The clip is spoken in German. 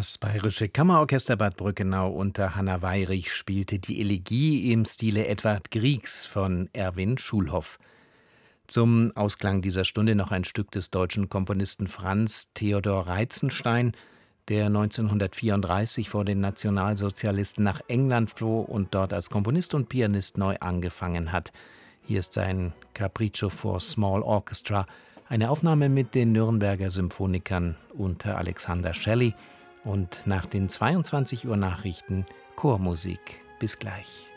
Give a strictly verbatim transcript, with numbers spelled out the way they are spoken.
Das Bayerische Kammerorchester Bad Brückenau unter Hanna Weyrich spielte die Elegie im Stile Edvard Griegs von Erwin Schulhoff. Zum Ausklang dieser Stunde noch ein Stück des deutschen Komponisten Franz Theodor Reitzenstein, der neunzehnhundertvierunddreißig vor den Nationalsozialisten nach England floh und dort als Komponist und Pianist neu angefangen hat. Hier ist sein Capriccio for Small Orchestra, eine Aufnahme mit den Nürnberger Symphonikern unter Alexander Shelley und nach den zweiundzwanzig Uhr Nachrichten Chormusik. Bis gleich.